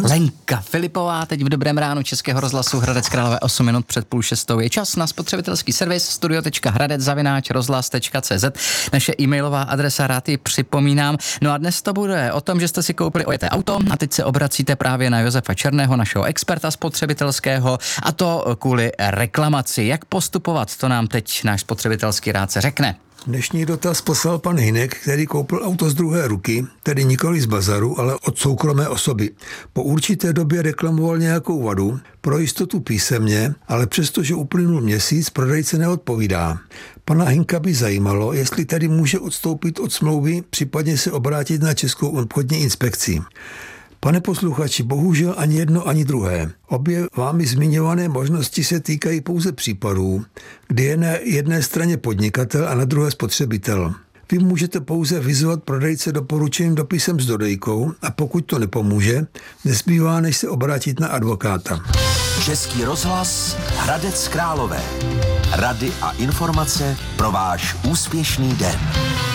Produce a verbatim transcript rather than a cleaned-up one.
Lenka Filipová teď v Dobrém ránu Českého rozhlasu Hradec Králové osm minut před půl šestou. Je čas na spotřebitelský servis studio tečka hradec zavináč rozhlas tečka cé zet. Naše e-mailová adresa, rád ji připomínám. No a dnes to bude o tom, že jste si koupili ojeté auto a teď se obracíte právě na Josefa Černého, našeho experta spotřebitelského, a to kvůli reklamaci. Jak postupovat, to nám teď náš spotřebitelský rádce řekne. Dnešní dotaz poslal pan Hynek, který koupil auto z druhé ruky, tedy nikoli z bazaru, ale od soukromé osoby. Po určité době reklamoval nějakou vadu, pro jistotu písemně, ale přestože uplynul měsíc, prodejce neodpovídá. Pana Hynka by zajímalo, jestli tady může odstoupit od smlouvy, případně se obrátit na Českou obchodní inspekci. Pane posluchači, bohužel ani jedno, ani druhé. Obě vámi zmiňované možnosti se týkají pouze případů, kdy je na jedné straně podnikatel a na druhé spotřebitel. Vy můžete pouze vyzvat prodejce doporučeným dopisem s dodejkou a pokud to nepomůže, nezbývá než se obrátit na advokáta. Český rozhlas Hradec Králové. Rady a informace pro váš úspěšný den.